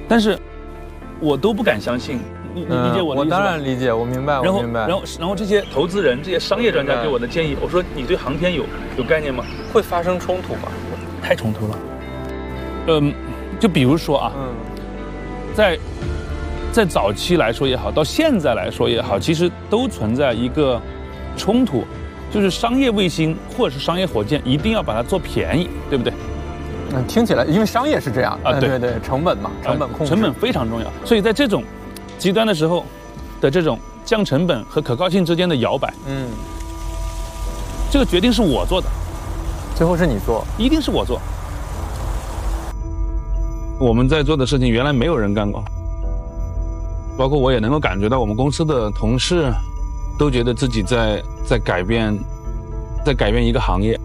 但是我都不敢相信。你理解我的意思吧？ 我当然理解，我明白，我明白。 然后这些投资人、这些商业专家给我的建议，我说你对航天有概念吗？ 会发生冲突吗？ 太冲突了。就比如说啊，在早期来说也好，到现在来说也好，其实都存在一个冲突，就是商业卫星或者是商业火箭一定要把它做便宜，对不对？ 听起来，因为商业是这样啊，对， 成本嘛，成本控制， 成本非常重要。所以在这种极端的时候的这种降成本和可靠性之间的摇摆，这个决定是我做的， 最后是你做， 一定是我做。我们在做的事情原来没有人干过，包括我也能够感觉到我们公司的同事都觉得自己在改变一个行业。